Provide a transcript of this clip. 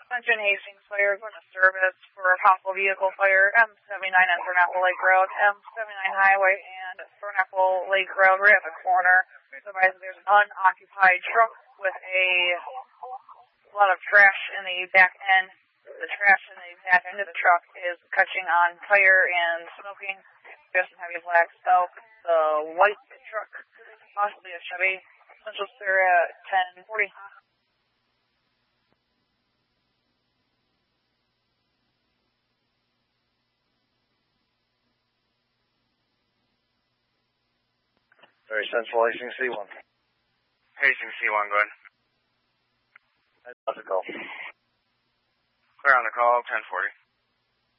Attention Hastings Fire, going to service for a possible vehicle fire, M79 on Thornapple Lake Road, M79 Highway and Thornapple Lake Road, right at the corner. Otherwise, there's an unoccupied truck with a lot of trash in the back end. The trash in the back end of the truck is catching on fire and smoking. There's some heavy black smoke. The white truck, possibly a Chevy, Central Syria 1040. Very Central, Hastings C1. Hastings C1, go ahead. How's it go? Clear on the call, 1040.